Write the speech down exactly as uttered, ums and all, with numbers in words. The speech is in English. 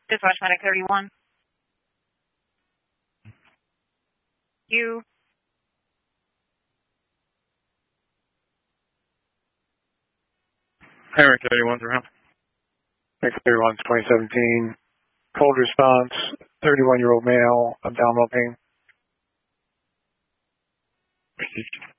Dispatch Medic thirty-one. You. Eric thirty-one's around. Eric thirty-one, twenty seventeen. Cold response, thirty-one-year-old male, abdominal pain. Received.